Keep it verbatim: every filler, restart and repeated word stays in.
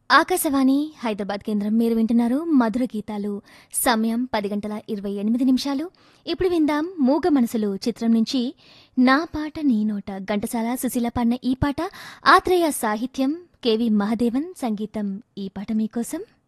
ఆకాశవాణి హైదరాబాద్ కేంద్రం మీరు వింటున్నారు మధుర గీతాలు. సమయం పది గంటల ఇరవై ఎనిమిది నిమిషాలు. ఇప్పుడు విందాం మూగ మనసులు చిత్రం నుంచి నా పాట నీ నోట. ఘంటసాల సుశీల పాడిన ఈ పాట, ఆత్రేయ సాహిత్యం, కెవి మహదేవన్ సంగీతం. ఈ పాట మీకోసం.